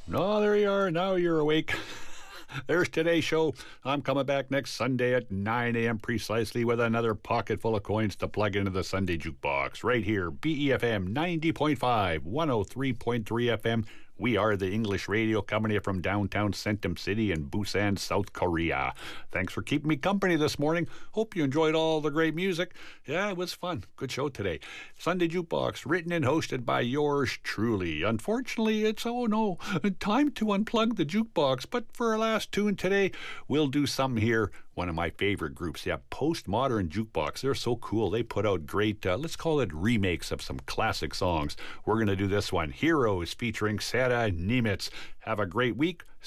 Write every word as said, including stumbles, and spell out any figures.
Oh, there you are. Now you're awake. There's today's show. I'm coming back next Sunday at nine a.m. precisely with another pocket full of coins to plug into the Sunday Jukebox. Right here, B E F M ninety point five, one oh three point three F M. We are the English radio coming here from downtown Centum City in Busan, South Korea. Thanks for keeping me company this morning. Hope you enjoyed all the great music. Yeah, it was fun. Good show today. Sunday Jukebox, written and hosted by yours truly. Unfortunately, it's, oh no, time to unplug the jukebox. But for our last tune today, we'll do some here. One of my favorite groups, yeah, Postmodern Jukebox. They're so cool. They put out great, uh, let's call it remakes of some classic songs. We're going to do this one, Heroes, featuring Sarah Nimitz. Have a great week.